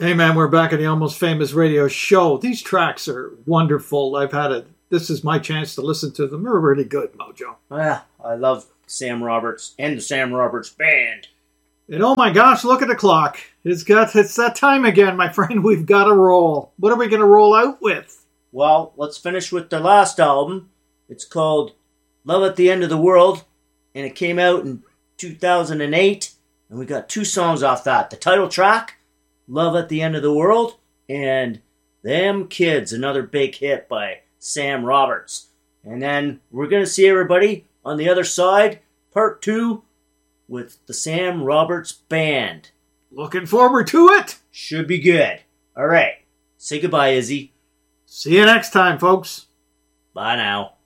Hey man, we're back at the Almost Famous Radio Show. These tracks are wonderful. This is my chance to listen to them. They're really good, Mojo. Yeah, I love Sam Roberts and the Sam Roberts Band. And oh my gosh, look at the clock. It's that time again, my friend. We've got to roll. What are we going to roll out with? Well, let's finish with their last album. It's called Love at the End of the World, and it came out in 2008, and we got 2 songs off that. The title track, Love at the End of the World, and Them Kids, another big hit by Sam Roberts. And then we're going to see everybody on the other side, part 2, with the Sam Roberts Band. Looking forward to it. Should be good. All right. Say goodbye, Izzy. See you next time, folks. Bye now.